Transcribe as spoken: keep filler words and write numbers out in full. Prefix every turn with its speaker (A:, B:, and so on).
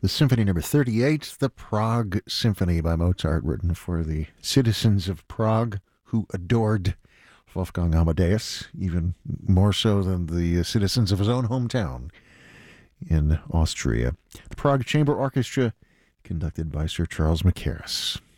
A: The Symphony Number thirty-eight, the Prague Symphony by Mozart, written for the citizens of Prague who adored Wolfgang Amadeus, even more so than the citizens of his own hometown in Austria. The Prague Chamber Orchestra, conducted by Sir Charles Mackerras.